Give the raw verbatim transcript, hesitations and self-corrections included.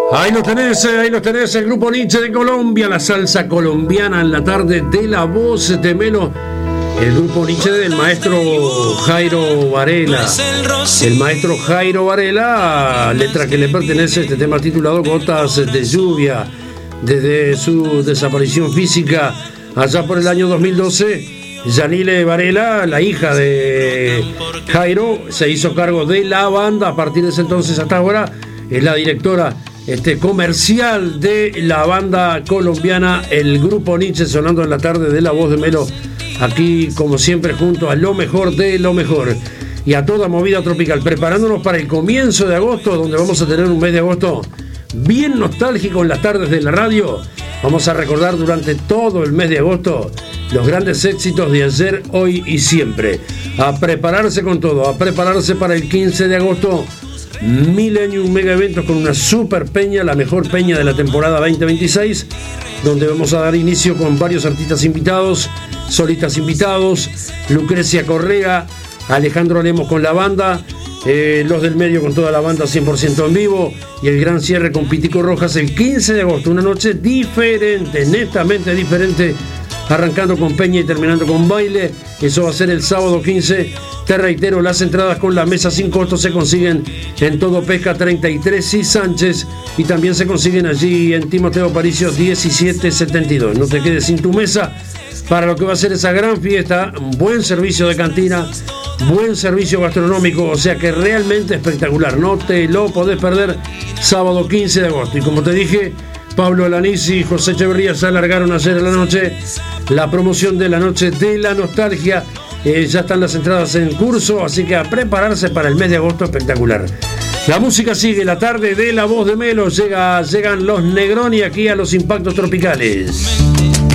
Ahí lo tenés, ahí lo tenés, el grupo Nietzsche de Colombia, la salsa colombiana en la tarde de La Voz de Melo. El grupo Nietzsche del maestro Jairo Varela. El maestro Jairo Varela, letra que le pertenece a este tema titulado Gotas de Lluvia. Desde su desaparición física allá por el año dos mil doce, Yanile Varela, la hija de Jairo, se hizo cargo de la banda. A partir de ese entonces hasta ahora es la directora este, comercial de la banda colombiana, el grupo Nietzsche, sonando en la tarde de La Voz de Melo. Aquí, como siempre, junto a lo mejor de lo mejor y a toda movida tropical, preparándonos para el comienzo de agosto, donde vamos a tener un mes de agosto bien nostálgico en las tardes de la radio. Vamos a recordar durante todo el mes de agosto los grandes éxitos de ayer, hoy y siempre. A prepararse con todo, a prepararse para el quince de agosto, Millennium Mega Eventos con una super peña, la mejor peña de la temporada veinte veintiséis, donde vamos a dar inicio con varios artistas invitados, solistas invitados, Lucrecia Correa, Alejandro Lemos con la banda, eh, los del medio con toda la banda cien por ciento en vivo, y el gran cierre con Pitico Rojas el quince de agosto, una noche diferente, netamente diferente, arrancando con peña y terminando con baile. Eso va a ser el sábado quince. Te reitero, las entradas con la mesa sin costo se consiguen en Todo Pesca treinta y tres y Sánchez, y también se consiguen allí en Timoteo Aparicio diecisiete setenta y dos. No te quedes sin tu mesa para lo que va a ser esa gran fiesta. Buen servicio de cantina, buen servicio gastronómico, o sea que realmente espectacular. No te lo podés perder, sábado quince de agosto. Y como te dije, Pablo Alanís y José Echeverría se alargaron ayer a la noche la promoción de la noche de la nostalgia. Eh, ya están las entradas en curso, así que a prepararse para el mes de agosto espectacular. La música sigue, la tarde de La Voz de Melo. Llega, llegan los Negroni aquí a los Impactos Tropicales.